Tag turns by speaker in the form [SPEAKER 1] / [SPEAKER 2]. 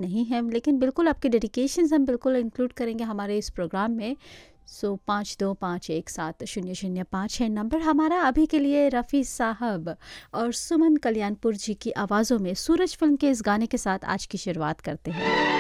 [SPEAKER 1] नहीं है, लेकिन बिल्कुल आपके डेडिकेशंस हम बिल्कुल इंक्लूड करेंगे हमारे इस प्रोग्राम में। सो 5251170005 है नंबर हमारा। अभी के लिए रफ़ी साहब और सुमन कल्याणपुर जी की आवाज़ों में सूरज फ़िल्म के इस गाने के साथ आज की शुरुआत करते हैं।